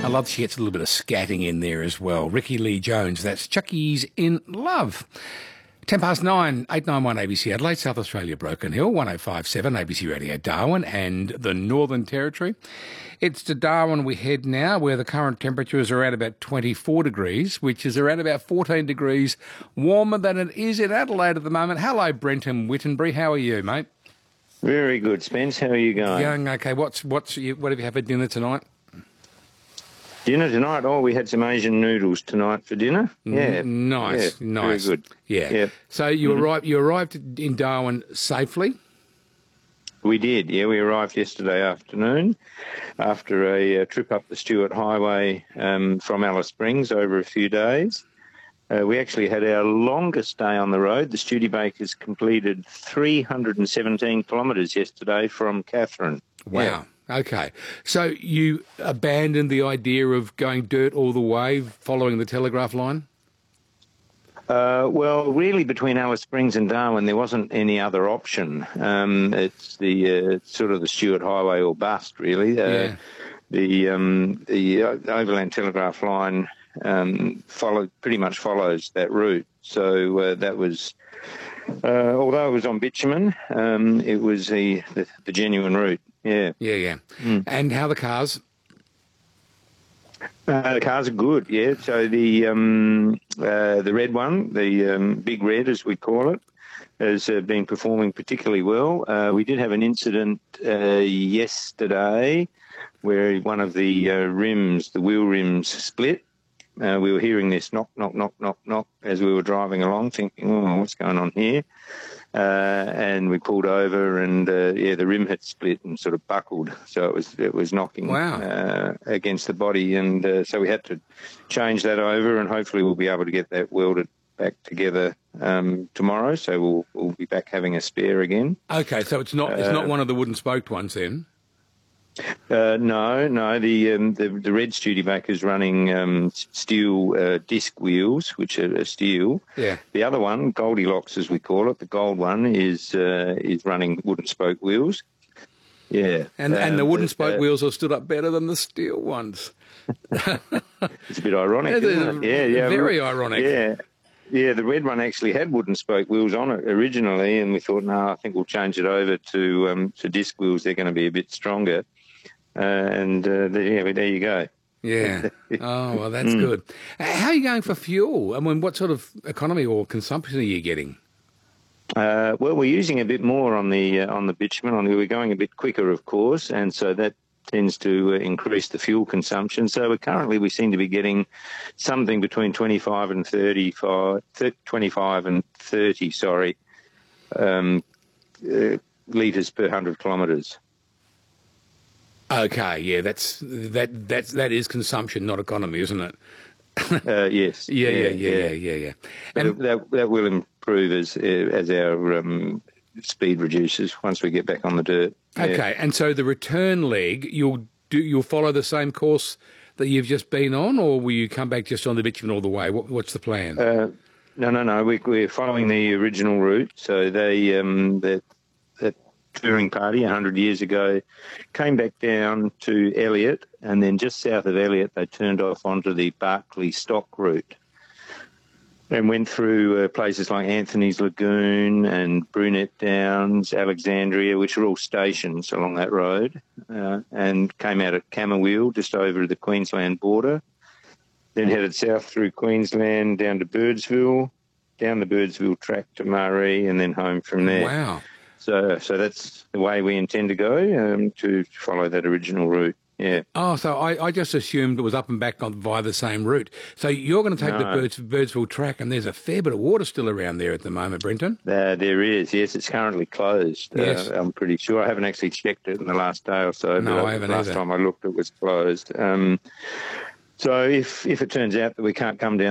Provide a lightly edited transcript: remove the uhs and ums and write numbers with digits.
I love she gets a little bit of scatting in there as well. Ricky Lee Jones, that's Chucky's in Love. 9:10, 891 ABC Adelaide, South Australia, Broken Hill, 105.7 ABC Radio Darwin and the Northern Territory. It's to Darwin we head now, where the current temperature is around about 24 degrees, which is around about 14 degrees warmer than it is in Adelaide at the moment. Hello, Brenton Whittenbury. How are you, mate? Very good, Spence. How are you going? Going okay. What have you had for dinner tonight? Dinner tonight? Oh, we had some Asian noodles tonight for dinner. Yeah. Nice. Very good. Yeah. Yep. So you arrived in Darwin safely? We did, yeah. We arrived yesterday afternoon after a trip up the Stuart Highway from Alice Springs over a few days. We actually had our longest day on the road. The Studebakers completed 317 kilometres yesterday from Katherine. Wow. Yeah. Okay. So you abandoned the idea of going dirt all the way, following the telegraph line? Well, really, between Alice Springs and Darwin, there wasn't any other option. It's the sort of the Stuart Highway or bust, really. Yeah. The Overland Telegraph Line pretty much follows that route. So that was, although it was on bitumen, it was the genuine route. Yeah. Yeah. And how are the cars? The cars are good, yeah. So the red one, the Big Red as we call it, has been performing particularly well. We did have an incident yesterday where one of the rims, the wheel rims, split. We were hearing this knock, knock, knock, knock, knock as we were driving along, thinking, oh, what's going on here? And we pulled over, and the rim had split and sort of buckled, so it was knocking against the body, and so we had to change that over, and hopefully we'll be able to get that welded back together tomorrow. So we'll be back having a spare again. Okay, so it's not one of the wooden spoked ones then. No. The red Studebaker is running steel disc wheels, which are steel. Yeah. The other one, Goldilocks as we call it, the gold one is running wooden spoke wheels. Yeah. And the wooden spoke wheels are stood up better than the steel ones. It's a bit ironic, isn't it? Yeah. Very ironic. Yeah. Yeah, the red one actually had wooden spoke wheels on it originally, and we thought, no, I think we'll change it over to disc wheels. They're going to be a bit stronger. There you go. Yeah. Oh, well, that's good. How are you going for fuel? I mean, what sort of economy or consumption are you getting? Well, we're using a bit more on the bitumen. We're going a bit quicker, of course, and so that tends to increase the fuel consumption. So we seem to be getting something between 25 and 30 litres per 100 kilometres. Okay, yeah, that is consumption, not economy, isn't it? Yes. Yeah. And that will improve as our speed reduces once we get back on the dirt. Yeah. Okay, and so the return leg, you'll follow the same course that you've just been on, or will you come back just on the bitumen all the way? What's the plan? No. We're following the original route. So that touring party 100 years ago came back down to Elliot, and then just south of Elliot they turned off onto the Barkly Stock route and went through places like Anthony's Lagoon and Brunette Downs, Alexandria, which are all stations along that road, and came out at Camberwell just over the Queensland border, then headed south through Queensland down to Birdsville, down the Birdsville track to Murray, and then home from there. Wow. So that's the way we intend to go, to follow that original route, yeah. Oh, so I just assumed it was up and back via the same route. So you're going to take the Birdsville track, and there's a fair bit of water still around there at the moment, Brenton? There is, yes. It's currently closed. Yes. I'm pretty sure. I haven't actually checked it in the last day or so. No, I haven't either. Last time I looked, it was closed. So if it turns out that we can't come down